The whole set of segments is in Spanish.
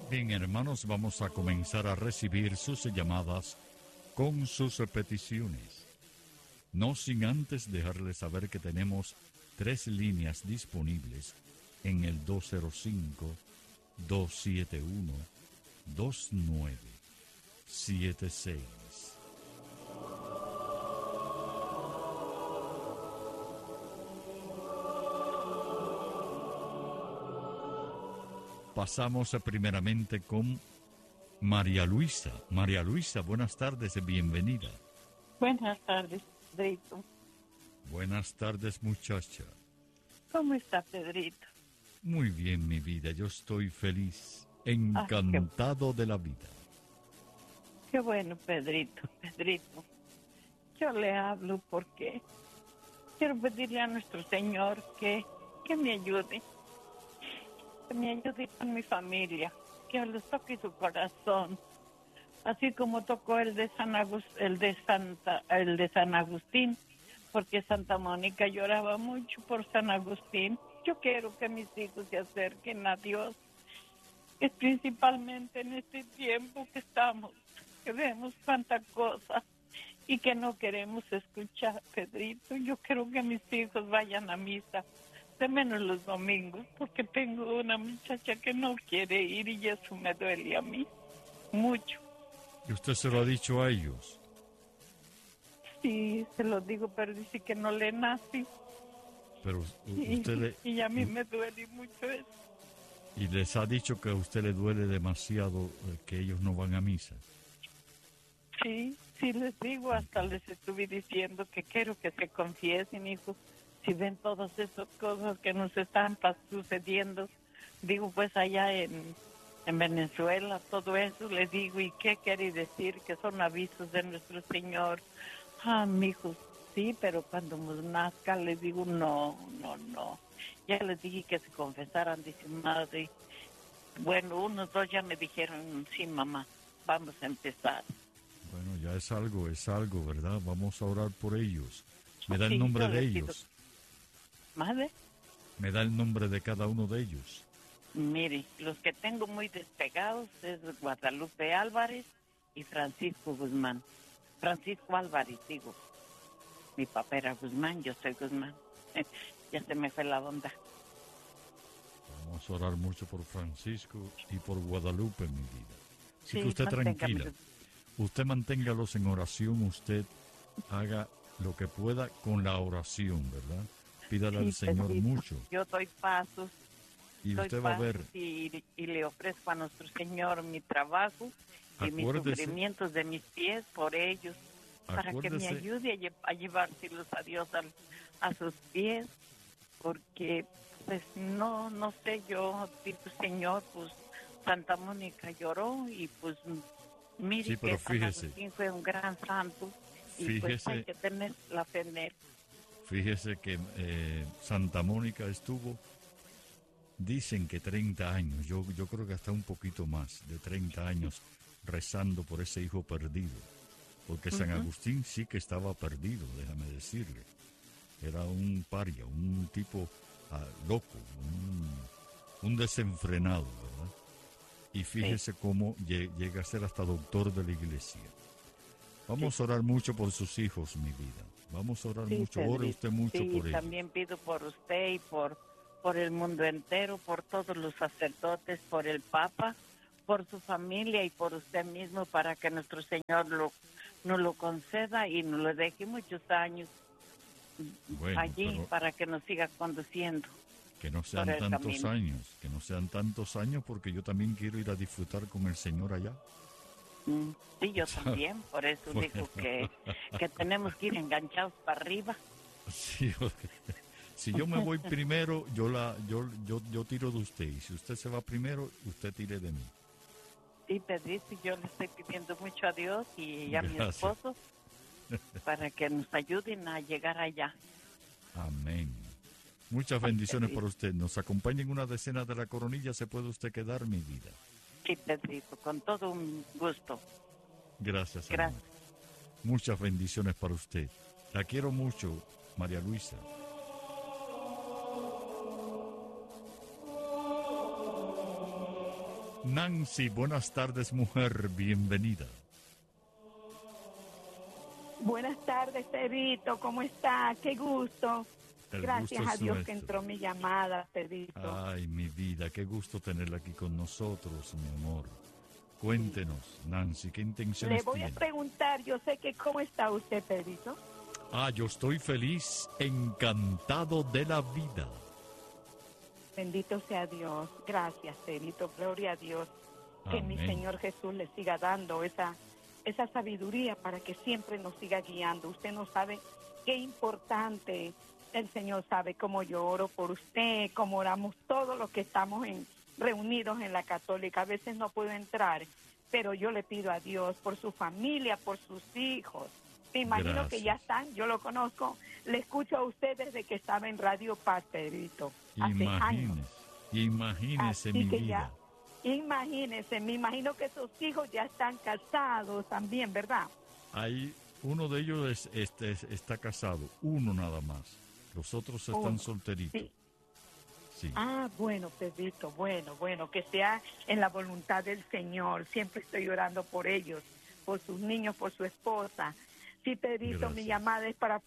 Bien, hermanos, vamos a comenzar a recibir sus llamadas con sus peticiones. No sin antes dejarles saber que tenemos 3 líneas disponibles en el 205-271-2976. Pasamos primeramente con María Luisa. María Luisa, buenas tardes, bienvenida. Buenas tardes, Pedrito. Buenas tardes, muchacha. ¿Cómo está, Pedrito? Muy bien, mi vida, yo estoy feliz, encantado de la vida. Qué bueno, Pedrito. Yo le hablo porque quiero pedirle a nuestro Señor que me ayude. Que me ayude con mi familia, que les toque su corazón, así como tocó el de San Agustín, porque Santa Mónica lloraba mucho por San Agustín. Yo quiero que mis hijos se acerquen a Dios, que principalmente en este tiempo que estamos, que vemos tanta cosa y que no queremos escuchar, Pedrito. Yo quiero que mis hijos vayan a misa, de menos los domingos, porque tengo una muchacha que no quiere ir y eso me duele a mí mucho. ¿Y usted se lo ha dicho a ellos? Sí, se lo digo, pero dice que no le nace. Pero y a mí me duele mucho eso. ¿Y les ha dicho que a usted le duele demasiado que ellos no van a misa? Sí, les digo, hasta les estuve diciendo que quiero que se confiesen, hijo. Si ven todas esas cosas que nos están sucediendo, digo, pues allá en Venezuela, todo eso, les digo, ¿y qué quiere decir? Que son avisos de nuestro Señor. Mi hijo, sí, pero cuando nos nazca, les digo, no. Ya les dije que se confesaran, dice madre. Bueno, unos dos ya me dijeron, sí, mamá, vamos a empezar. Bueno, ya es algo, ¿verdad? Vamos a orar por ellos. ¿Me da el nombre de ellos? ¿Madre? ¿Me da el nombre de cada uno de ellos? Mire, los que tengo muy despegados es Guadalupe Álvarez y Francisco Guzmán. Francisco Álvarez, digo. Mi papá era Guzmán, yo soy Guzmán. Ya se me fue la onda. Vamos a orar mucho por Francisco y por Guadalupe, mi vida. Así Sí, que usted tranquila. Usted manténgalos en oración, usted haga lo que pueda con la oración, ¿verdad? Pídale al Señor mucho. Yo doy pasos. Y usted va a ver. Y le ofrezco a nuestro Señor mi trabajo y mis sufrimientos de mis pies por ellos, para que me ayude a llevárselos a Dios a sus pies, porque pues no sé, yo digo, Señor, pues Santa Mónica lloró y pues mire, sí, que San Agustín fue un gran santo y pues hay que tener la fe en él. Fíjese que Santa Mónica estuvo, dicen que 30 años, yo creo que hasta un poquito más de 30 años rezando por ese hijo perdido, porque San Agustín sí que estaba perdido, déjame decirle. Era un paria, un tipo loco, un desenfrenado, ¿verdad? Y fíjese cómo llega a ser hasta doctor de la iglesia. Vamos a orar mucho por sus hijos, mi vida. Vamos a orar mucho, ore usted mucho por ellos. También pido por usted y por el mundo entero, por todos los sacerdotes, por el Papa, por su familia y por usted mismo, para que nuestro Señor nos lo conceda y nos lo deje muchos años allí, para que nos siga conduciendo. Que no sean tantos años, porque yo también quiero ir a disfrutar con el Señor allá. Sí, yo también, por eso digo que tenemos que ir enganchados para arriba. Sí, si yo me voy primero, yo tiro de usted, y si usted se va primero, usted tire de mí. Sí, Pedrito, yo le estoy pidiendo mucho a Dios y a mi esposo para que nos ayuden a llegar allá. Amén. Muchas bendiciones por usted. Nos acompaña en una decena de la coronilla. ¿Se puede usted quedar, mi vida? Sí, Pedrito, con todo un gusto. Gracias, amor. Muchas bendiciones para usted. La quiero mucho, María Luisa. Nancy, buenas tardes, mujer, bienvenida. Buenas tardes, Pedrito, ¿cómo está? Qué gusto. El Gracias gusto a es Dios que nuestro. entró mi llamada, Pedrito. Ay, mi vida, qué gusto tenerla aquí con nosotros, mi amor. Cuéntenos, Nancy, ¿qué Le intenciones voy a tiene? preguntar, yo sé que cómo está usted, Pedrito. Ah, yo estoy feliz, encantado de la vida. Bendito sea Dios. Gracias, Pedrito. Gloria a Dios. Que mi Amén. Señor Jesús le siga dando esa sabiduría para que siempre nos siga guiando. Usted no sabe qué importante. El Señor sabe cómo yo oro por usted, cómo oramos todos los que estamos reunidos en la Católica. A veces no puedo entrar, pero yo le pido a Dios por su familia, por sus hijos. Me imagino que ya Gracias. están, yo lo conozco, le escucho a usted desde que estaba en Radio Paz, Pedrito, hace años. Imagínese Así mi que vida. ya, imagínese, me imagino que sus hijos ya están casados también, ¿verdad? Hay uno de ellos está casado, uno nada más. Los otros están Uno. solteritos. Sí. Sí, Ah, bueno, Pedrito, bueno, que sea en la voluntad del Señor. Siempre estoy orando por ellos, por sus niños, por su esposa. Sí, Pedrito, mi gracias. llamada es para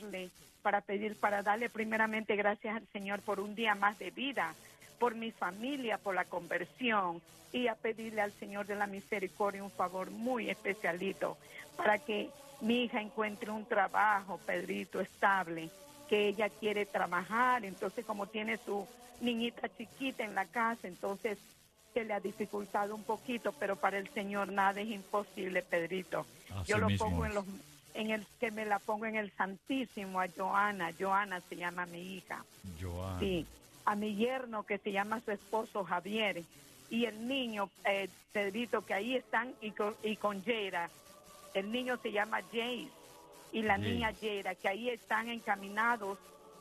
para darle primeramente gracias al Señor por un día más de vida, por mi familia, por la conversión, y a pedirle al Señor de la misericordia un favor muy especialito para que mi hija encuentre un trabajo, Pedrito, estable, que ella quiere trabajar. Entonces, como tiene su niñita chiquita en la casa, entonces se le ha dificultado un poquito, pero para el Señor nada es imposible, Pedrito. Yo Así lo mismo pongo es. que me la pongo en el Santísimo a Joana se llama mi hija. Joan. Sí, a mi yerno que se llama su esposo Javier, y el niño, Pedrito, que ahí están, y con Yera. El niño se llama Jace y la Jace. niña Yera, que ahí están encaminados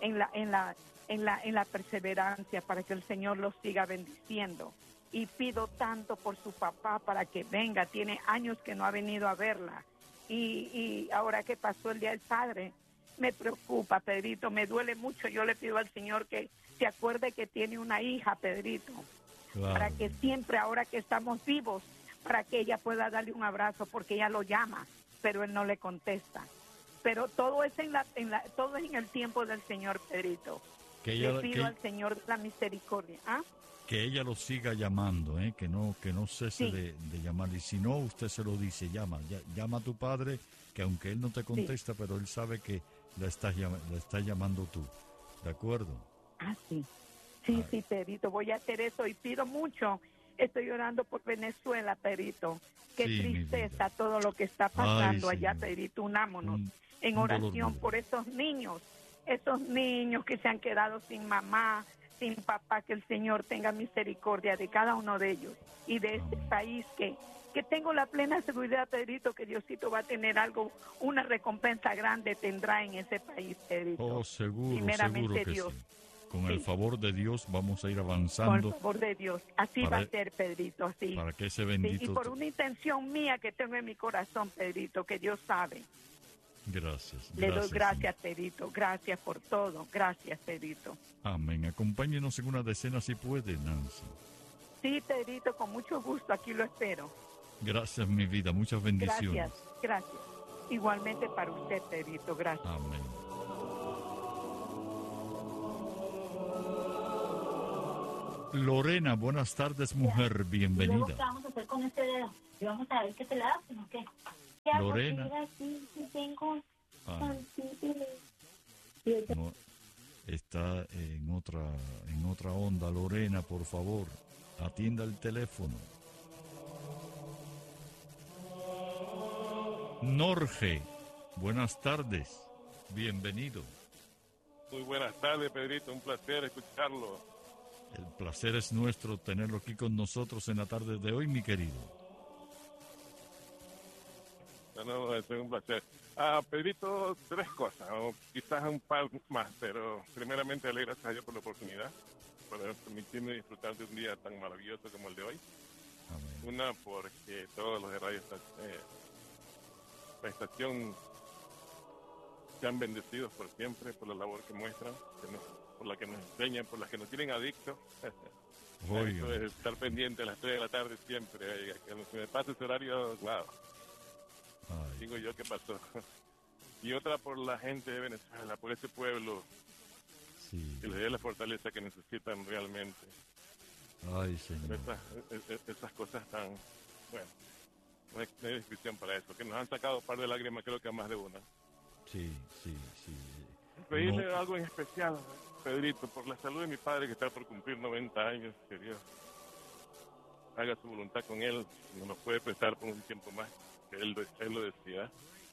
en la perseverancia para que el Señor los siga bendiciendo. Y pido tanto por su papá para que venga, tiene años que no ha venido a verla. Y ahora que pasó el Día del Padre, me preocupa, Pedrito, me duele mucho. Yo le pido al Señor que se acuerde que tiene una hija, Pedrito, para Claro. que siempre, ahora que estamos vivos, para que ella pueda darle un abrazo, porque ella lo llama, pero él no le contesta. Pero todo es todo es en el tiempo del Señor, Pedrito. Que Le ella, pido al Señor la misericordia. ¿Ah? que ella lo siga llamando, que no cese Sí. de llamar. Y si no, usted se lo dice, llama a tu padre, que aunque él no te contesta, pero él sabe que la estás llamando tú. ¿De acuerdo? Ah, sí. Sí, Ay. sí, Pedrito, voy a hacer eso y pido mucho. Estoy orando por Venezuela, Pedrito. Qué Sí, mi tristeza vida. todo lo que está Ay, pasando allá, señor. Pedrito. Unámonos en Un dolor oración muy por grande. esos niños que se han quedado sin mamá, sin papá. Que el Señor tenga misericordia de cada uno de ellos y de este Amén. país que tengo la plena seguridad, Pedrito, que Diosito va a tener algo, una recompensa grande tendrá en ese país, Pedrito. Oh, seguro Primeramente que Dios. sí. Con el Sí. favor de Dios vamos a ir Por el avanzando favor de Dios, así va para, a ser, Pedrito, así. para que ese Sí, y bendito... por una intención mía que tengo en mi corazón, Pedrito, que Dios sabe. Gracias. Le doy Señor. gracias, Pedrito, gracias por todo, gracias, Pedrito. Amén. Acompáñenos en una decena si puede, Nancy. Sí, Pedrito, con mucho gusto, aquí lo espero. Gracias, mi vida. Muchas bendiciones. Gracias. Igualmente para usted, Pedrito, gracias. Amén. Lorena, buenas tardes, mujer. ¿Y luego Bienvenida. qué vamos a hacer con este dedo? ¿Y vamos a ver qué te le hacen o qué? ¿Qué hago? Lorena. Mira, aquí sí tengo Ah, tantito. Y ella- no, está en otra onda. Lorena, por favor, atienda el teléfono. Norge, buenas tardes. Bienvenido. Muy buenas tardes, Pedrito. Un placer escucharlo. El placer es nuestro tenerlo aquí con nosotros en la tarde de hoy, mi querido. No, es un placer. Pedrito, tres cosas, o quizás un par más, pero primeramente le doy gracias a Dios por la oportunidad, por permitirme disfrutar de un día tan maravilloso como el de hoy. Amén. Una, porque todos los de radio, la estación, sean bendecidos por siempre, por la labor que muestran, por la que nos enseñan, por la que nos tienen adictos. Eso es estar pendiente a las 3 de la tarde siempre. Cuando se me pasa ese horario, wow. Digo yo, ¿qué pasó? Y otra por la gente de Venezuela, por ese pueblo, que les dé la fortaleza que necesitan realmente. Ay, Señor. Esas cosas tan, bueno, no hay descripción para eso, que nos han sacado un par de lágrimas, creo que a más de una. Sí. Pedirle algo en especial, Pedrito, por la salud de mi padre que está por cumplir 90 años, que Dios haga su voluntad con él, nos puede prestar por un tiempo más, que él lo decía.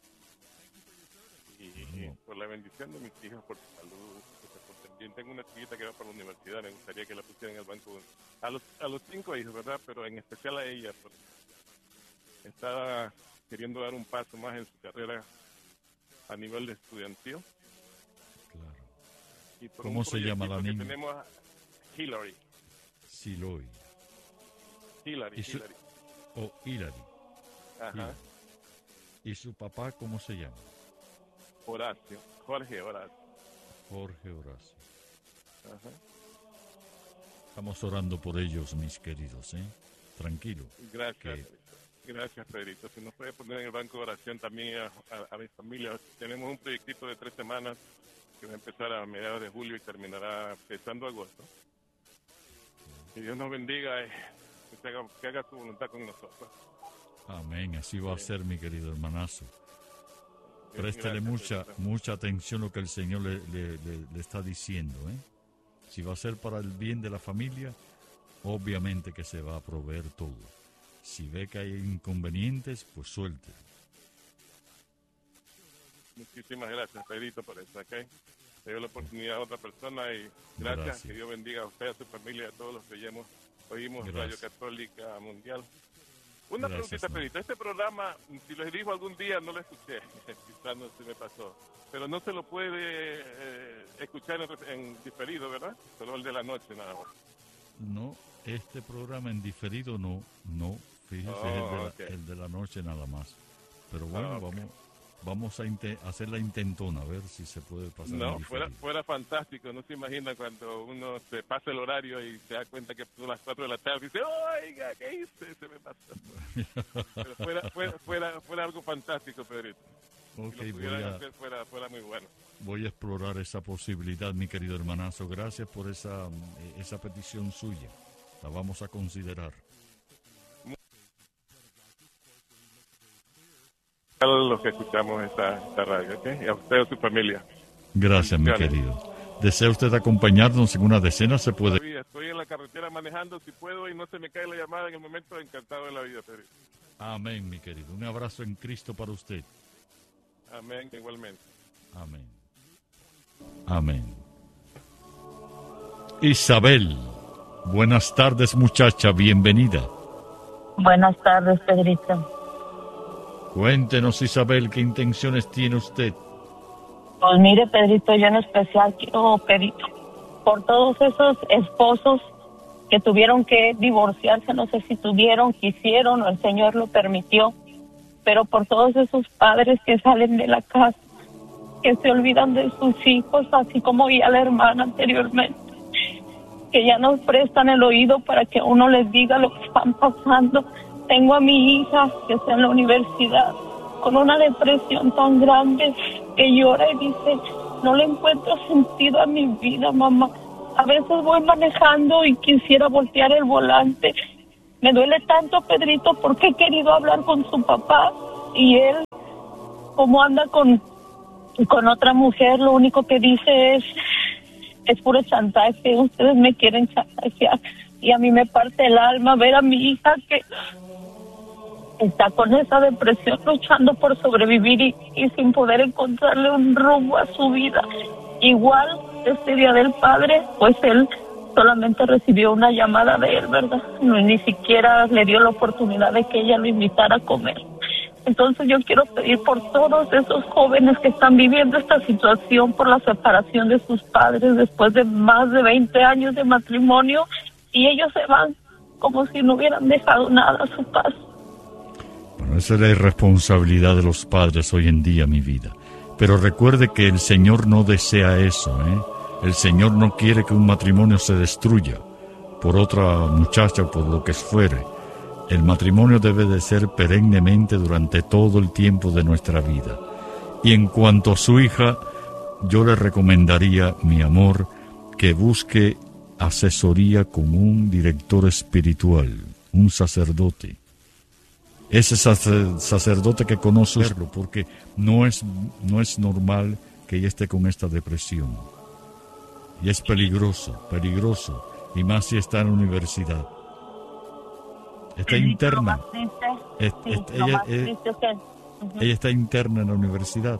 Y por la bendición de mis hijos, por su salud, también tengo una chiquita que va para la universidad, me gustaría que la pusieran en el banco, a los 5 hijos, ¿verdad? Pero en especial a ella, porque está queriendo dar un paso más en su carrera a nivel de estudiantil. Claro. Y ¿Cómo se llama la niña? Tenemos a Hillary. Siloy. Hillary. Hillary. Ajá. Hillary. ¿Y su papá cómo se llama? Horacio. Jorge Horacio. Ajá. Estamos orando por ellos, mis queridos, ¿eh? Tranquilo. Gracias, Pedrito. Si nos puede poner en el banco de oración también a mi familia. Tenemos un proyectito de 3 semanas que va a empezar a mediados de julio y terminará empezando agosto. Que Dios nos bendiga y que haga su voluntad con nosotros. Amén. Así va a ser, mi querido hermanazo. Préstele mucha atención a lo que el Señor le está diciendo, ¿eh? Si va a ser para el bien de la familia, obviamente que se va a proveer todo. Si ve que hay inconvenientes, pues suelte. Muchísimas gracias, Pedrito, por eso, ¿ok? Le dio la oportunidad a otra persona y gracias. Que Dios bendiga a usted, a su familia, a todos los que oímos Radio Católica Mundial. Una preguntita, Pedrito. Este programa, si lo dijo algún día, no lo escuché. Quizás no se me pasó. Pero no se lo puede escuchar en diferido, ¿verdad? Solo el de la noche, nada más. No, este programa en diferido no. Fíjese, el de la noche nada más. Pero bueno, vamos a hacer la intentona, a ver si se puede pasar. No, fuera fantástico. No se imagina cuando uno se pasa el horario y se da cuenta que son las 4 de la tarde y dice, oiga, ¿qué hice? Se me pasó. Pero fuera algo fantástico, Pedrito. Ok, si lo pudieran hacer, fuera muy bueno. Voy a explorar esa posibilidad, mi querido hermanazo. Gracias por esa petición suya. La vamos a considerar. A los que escuchamos esta radio, ¿ok? Y a usted y a su familia. Gracias, mi querido. ¿Desea usted acompañarnos en una decena? ¿Se puede? Estoy en la carretera manejando, si puedo, y no se me cae la llamada en el momento, encantado de la vida, Pedro. Amén, mi querido. Un abrazo en Cristo para usted. Amén, igualmente. Amén. Isabel, buenas tardes, muchacha, bienvenida. Buenas tardes, Pedrito. Cuéntenos, Isabel, ¿qué intenciones tiene usted? Pues mire, Pedrito, yo en especial quiero pedir por todos esos esposos que tuvieron que divorciarse, no sé si quisieron o el Señor lo permitió, pero por todos esos padres que salen de la casa, que se olvidan de sus hijos, así como ya la hermana anteriormente, que ya nos prestan el oído para que uno les diga lo que están pasando. Tengo a mi hija que está en la universidad con una depresión tan grande que llora y dice, no le encuentro sentido a mi vida, mamá. A veces voy manejando y quisiera voltear el volante. Me duele tanto, Pedrito, porque he querido hablar con su papá y él, como anda con otra mujer, lo único que dice es puro chantaje. Ustedes me quieren chantajear y a mí me parte el alma ver a mi hija que está con esa depresión, luchando por sobrevivir y sin poder encontrarle un rumbo a su vida. Igual, este Día del Padre, pues él solamente recibió una llamada de él, ¿verdad? Ni siquiera le dio la oportunidad de que ella lo invitara a comer. Entonces yo quiero pedir por todos esos jóvenes que están viviendo esta situación por la separación de sus padres después de más de 20 años de matrimonio, y ellos se van como si no hubieran dejado nada a su paso. Bueno, esa es la irresponsabilidad de los padres hoy en día, mi vida. Pero recuerde que el Señor no desea eso, ¿eh? El Señor no quiere que un matrimonio se destruya. por otra muchacha o por lo que fuere. El matrimonio debe de ser perennemente durante todo el tiempo de nuestra vida. Y en cuanto a su hija, yo le recomendaría, mi amor, que busque asesoría con un director espiritual, un sacerdote. Ese sacerdote que conoce, porque no es normal que ella esté con esta depresión. Y es peligroso, y más si está en la universidad. Está interna. Ella está interna en la universidad.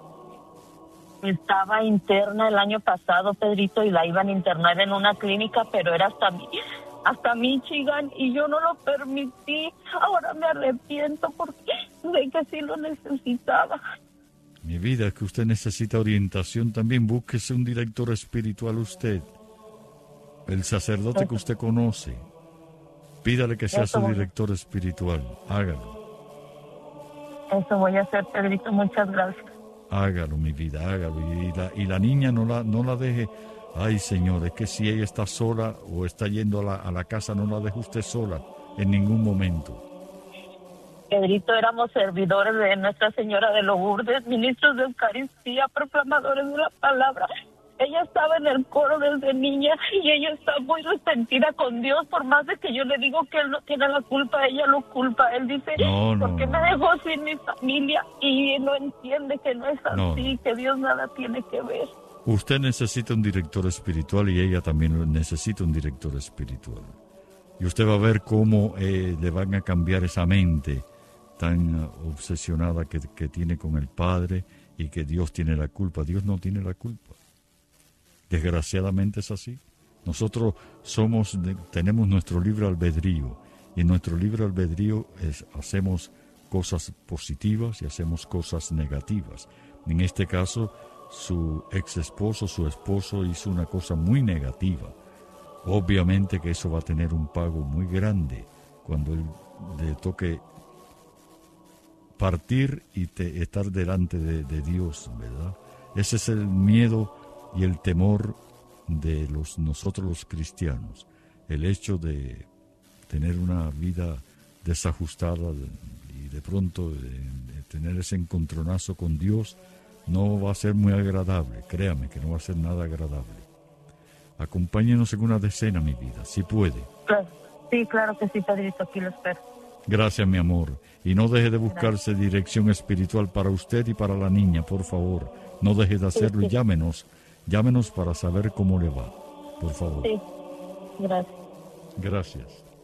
Estaba interna el año pasado, Pedrito, y la iban a internar en una clínica, pero era hasta Michigan, y yo no lo permití. Ahora me arrepiento porque de que sí lo necesitaba. Mi vida, es que usted necesita orientación también. Búsquese un director espiritual usted. El sacerdote que usted conoce. Pídale que sea su director espiritual. Hágalo. Eso voy a hacer, Pedrito. Muchas gracias. Hágalo, mi vida, hágalo. Y la niña no la deje. Ay, Señor, es que si ella está sola o está yendo a la casa, no la deje usted sola en ningún momento. Pedrito, éramos servidores de Nuestra Señora de Lourdes, ministros de Eucaristía, proclamadores de la palabra. Ella estaba en el coro desde niña y ella está muy resentida con Dios, por más de que yo le digo que él no tiene la culpa, ella lo culpa. Él dice, ¿por qué me dejó sin mi familia? Y no entiende que no es así, que Dios nada tiene que ver. Usted necesita un director espiritual y ella también necesita un director espiritual. Y usted va a ver cómo le van a cambiar esa mente tan obsesionada que tiene con el Padre y que Dios tiene la culpa. Dios no tiene la culpa. Desgraciadamente es así. Nosotros tenemos nuestro libre albedrío, y en nuestro libre albedrío hacemos cosas positivas y hacemos cosas negativas. En este caso, su su esposo hizo una cosa muy negativa. Obviamente que eso va a tener un pago muy grande cuando él le toque partir y estar delante de Dios, ¿verdad? Ese es el miedo y el temor de nosotros los cristianos, el hecho de tener una vida desajustada y de pronto de tener ese encontronazo con Dios no va a ser muy agradable. Créame que no va a ser nada agradable. Acompáñenos en una decena, mi vida, si puede. Sí, claro que sí, Pedrito, aquí lo espero. Gracias, mi amor. Y no deje de buscarse dirección espiritual para usted y para la niña, por favor. No deje de hacerlo, y llámenos para saber cómo le va, por favor. Sí, gracias. Gracias.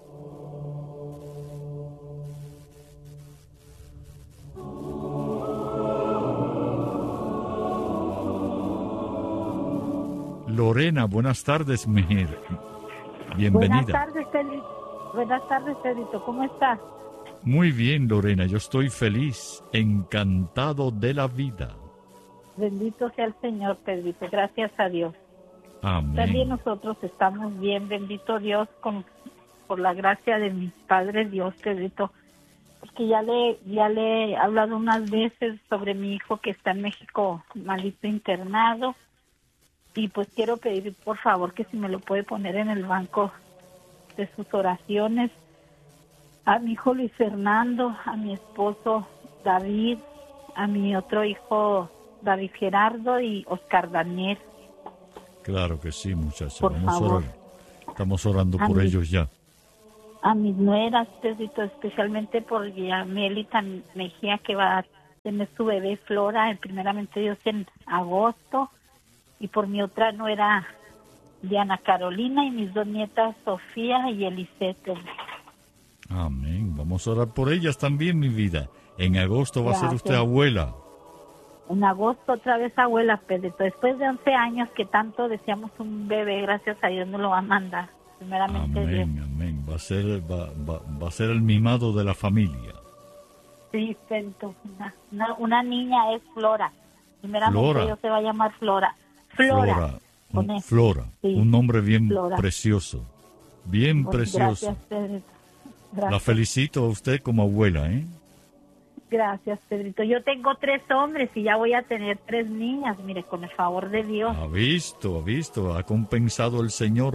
Lorena, buenas tardes, mujer. Bienvenida. Buenas tardes, Pedrito. ¿Cómo estás? Muy bien, Lorena. Yo estoy feliz, encantado de la vida. Bendito sea el Señor, Pedrito. Gracias a Dios. Amén. También nosotros estamos bien, bendito Dios, por la gracia de mi Padre Dios, Pedrito. Porque ya le he hablado unas veces sobre mi hijo que está en México, malito internado. Y pues quiero pedir, por favor, que si me lo puede poner en el banco de sus oraciones. A mi hijo Luis Fernando, a mi esposo David, a mi otro hijo David Gerardo y Oscar Daniel. Claro que sí, muchacha. Por favor. Estamos orando por ellos ya. A mis nueras, Pedrito, especialmente por Yamelita Mejía, que va a tener su bebé Flora, primeramente Dios, en agosto. Y por mi otra nuera, Diana Carolina, y mis dos nietas, Sofía y Elisete. Amén. Vamos a orar por ellas también, mi vida. En agosto va a ser usted abuela. En agosto otra vez abuela, Pedrito. Después de 11 años que tanto deseamos un bebé, gracias a Dios nos lo va a mandar. Primeramente amén, Dios. Amén. Va a ser el mimado de la familia. Sí, Pedrito. Una niña es Flora. Primeramente Dios se va a llamar Flora. Flora. Sí, un nombre bien Flora. Precioso. Bien precioso. Gracias, Pedrito. Gracias. La felicito a usted como abuela, ¿eh? Gracias, Pedrito. Yo tengo 3 hombres y ya voy a tener 3 niñas, mire, con el favor de Dios. Ha visto. Ha compensado el Señor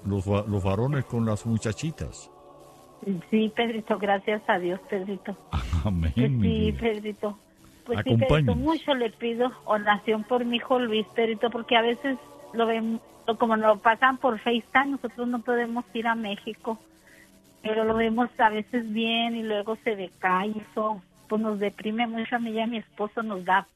los varones con las muchachitas. Sí, Pedrito, gracias a Dios, Pedrito. Amén, Pues mi sí, vida. Pedrito. Pues sí, Pedrito, Acompáñenos. mucho le pido oración por mi hijo Luis, Pedrito, porque a veces lo ven, como nos lo pasan por FaceTime, nosotros no podemos ir a México, pero lo vemos a veces bien y luego se decae, y eso pues nos deprime mucho a mí y a mi esposo, nos da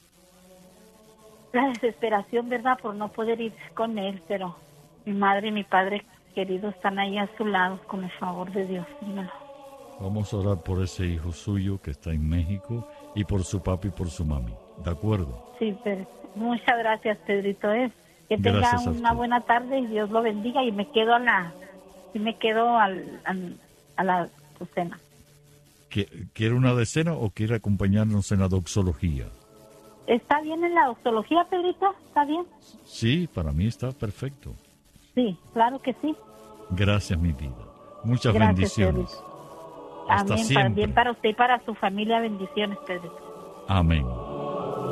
la desesperación, ¿verdad?, por no poder ir con él, pero mi madre y mi padre querido están ahí a su lado, con el favor de Dios. Dímelo. Vamos a orar por ese hijo suyo que está en México y por su papi y por su mami. ¿De acuerdo? Sí, pero muchas gracias, Pedrito. Que tenga Gracias a una usted. buena tarde y Dios lo bendiga. Y me quedo a la cena. ¿Quiere una decena o quiere acompañarnos en la doxología? ¿Está bien en la doxología, Pedrito? ¿Está bien? Sí, para mí está perfecto. Sí, claro que sí. Gracias, mi vida. Muchas Gracias, bendiciones. Pedrito. Hasta Amén. siempre. También para usted y para su familia, bendiciones, Pedrito. Amén.